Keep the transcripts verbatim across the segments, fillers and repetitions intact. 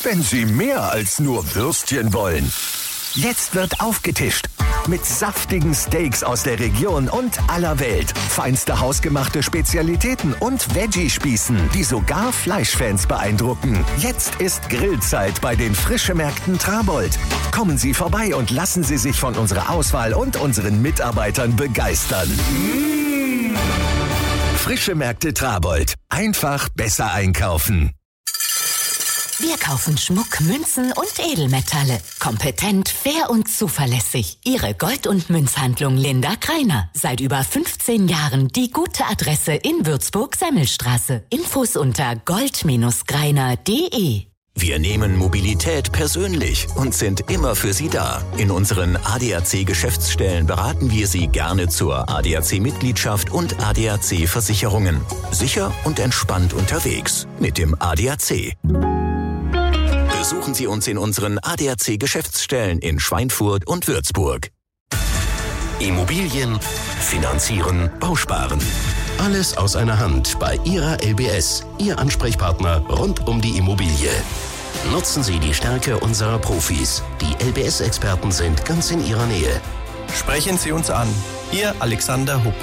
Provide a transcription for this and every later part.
wenn Sie mehr als nur Würstchen wollen. Jetzt wird aufgetischt mit saftigen Steaks aus der Region und aller Welt. Feinste hausgemachte Spezialitäten und Veggie-Spießen, die sogar Fleischfans beeindrucken. Jetzt ist Grillzeit bei den Frischemärkten Trabold. Kommen Sie vorbei und lassen Sie sich von unserer Auswahl und unseren Mitarbeitern begeistern. Mmh. Frischemärkte Trabold. Einfach besser einkaufen. Wir kaufen Schmuck, Münzen und Edelmetalle. Kompetent, fair und zuverlässig. Ihre Gold- und Münzhandlung Linda Greiner. Seit über fünfzehn Jahren die gute Adresse in Würzburg-Semmelstraße. Infos unter gold greiner punkt de. Wir nehmen Mobilität persönlich und sind immer für Sie da. In unseren A D A C-Geschäftsstellen beraten wir Sie gerne zur A D A C-Mitgliedschaft und A D A C-Versicherungen. Sicher und entspannt unterwegs mit dem A D A C. Besuchen Sie uns in unseren A D A C-Geschäftsstellen in Schweinfurt und Würzburg. Immobilien, finanzieren, Bausparen. Alles aus einer Hand bei Ihrer L B S, Ihr Ansprechpartner rund um die Immobilie. Nutzen Sie die Stärke unserer Profis. Die L B S-Experten sind ganz in Ihrer Nähe. Sprechen Sie uns an. Ihr Alexander Hupp.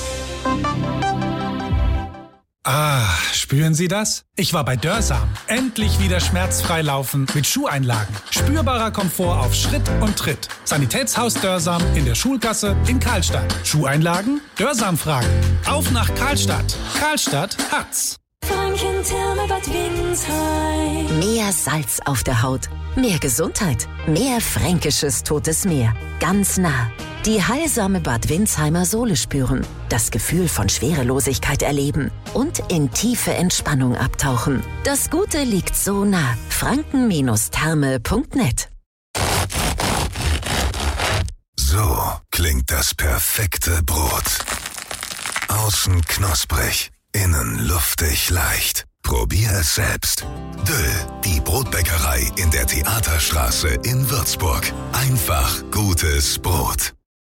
Ah, spüren Sie das? Ich war bei Dörsam. Endlich wieder schmerzfrei laufen mit Schuheinlagen. Spürbarer Komfort auf Schritt und Tritt. Sanitätshaus Dörsam in der Schulgasse in Karlstadt. Schuheinlagen? Dörsam fragen. Auf nach Karlstadt. Karlstadt hat's. Franken-Therme-Bad Windsheim. Mehr Salz auf der Haut. Mehr Gesundheit. Mehr fränkisches Totes Meer. Ganz nah. Die heilsame Bad Windsheimer Sohle spüren, das Gefühl von Schwerelosigkeit erleben und in tiefe Entspannung abtauchen. Das Gute liegt so nah. franken Therme punkt net. So klingt das perfekte Brot. Außen knusprig, innen luftig leicht. Probier es selbst. Döll, die Brotbäckerei in der Theaterstraße in Würzburg. Einfach gutes Brot.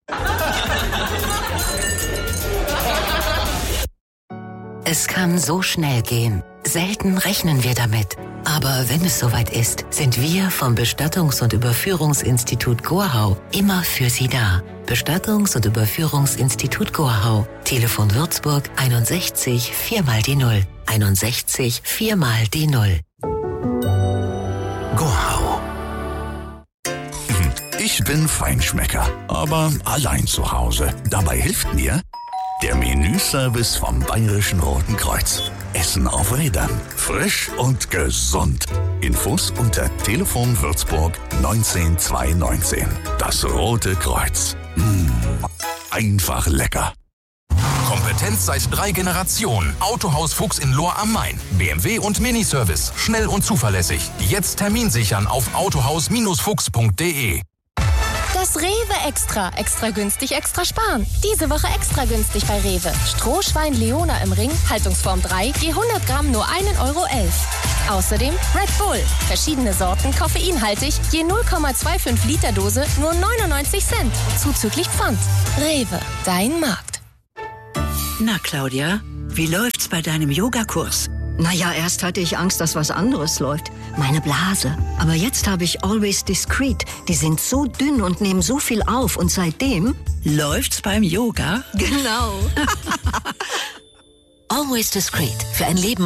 Es kann so schnell gehen. Selten rechnen wir damit. Aber wenn es soweit ist, sind wir vom Bestattungs- und Überführungsinstitut Gorhau immer für Sie da. Bestattungs- und Überführungsinstitut Gorhau. Telefon Würzburg einundsechzig vier mal die Null. einundsechzig vier mal die Null. Gorhau. Ich bin Feinschmecker, aber allein zu Hause. Dabei hilft mir der Menüservice vom Bayerischen Roten Kreuz. Essen auf Rädern. Frisch und gesund. Infos unter Telefon Würzburg neunzehn zweihundertneunzehn. Das Rote Kreuz. Mmh, einfach lecker. Kompetenz seit drei Generationen. Autohaus Fuchs in Lohr am Main. B M W und Miniservice. Schnell und zuverlässig. Jetzt Termin sichern auf autohaus fuchs punkt de. Das Rewe Extra. Extra günstig, extra sparen. Diese Woche extra günstig bei Rewe. Strohschwein Leona im Ring, Haltungsform drei, je hundert Gramm nur ein Euro elf. Außerdem Red Bull. Verschiedene Sorten, koffeinhaltig, je null Komma fünfundzwanzig Liter Dose, nur neunundneunzig Cent. Zuzüglich Pfand. Rewe, dein Markt. Na, Claudia, wie läuft's bei deinem Yogakurs? Naja, erst hatte ich Angst, dass was anderes läuft. Meine Blase. Aber jetzt habe ich Always Discreet. Die sind so dünn und nehmen so viel auf. Und seitdem... Läuft's beim Yoga? Genau. Always Discreet. Für ein Leben